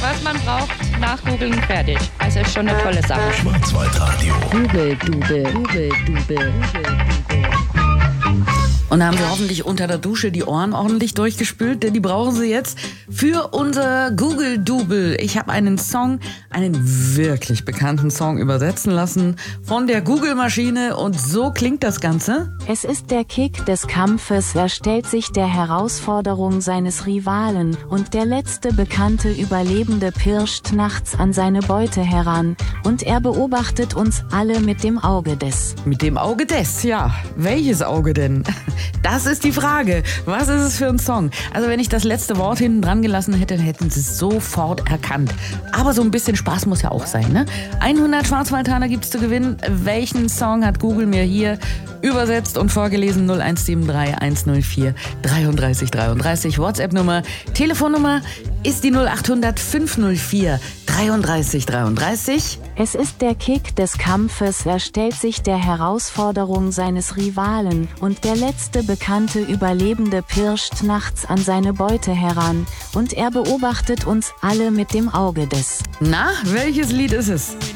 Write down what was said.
was man braucht, nachgoogeln, fertig. Also ist schon eine tolle Sache. Schwarzwaldradio. Google-Dubel. Und haben sie hoffentlich unter der Dusche die Ohren ordentlich durchgespült, denn die brauchen sie jetzt für unser Google-Dubel. Ich habe einen wirklich bekannten Song übersetzen lassen von der Google-Maschine und so klingt das Ganze. Es ist der Kick des Kampfes, er stellt sich der Herausforderung seines Rivalen und der letzte bekannte Überlebende pirscht nachts an seine Beute heran und er beobachtet uns alle mit dem Auge des. Mit dem Auge des, ja. Welches Auge denn? Das ist die Frage. Was ist es für ein Song? Also wenn ich das letzte Wort hinten dran gelassen hätte, dann hätten sie es sofort erkannt. Aber so ein bisschen Spaß muss ja auch sein, ne? 100 Schwarzwaldtaler gibt's zu gewinnen. Welchen Song hat Google mir hier übersetzt und vorgelesen? 0173 104 33 33. WhatsApp-Nummer, Telefonnummer ist die 0800 504 33 33. Es ist der Kick des Kampfes, er stellt sich der Herausforderung seines Rivalen und der letzte bekannte Überlebende pirscht nachts an seine Beute heran und er beobachtet uns alle mit dem Auge des. Na, welches Lied ist es?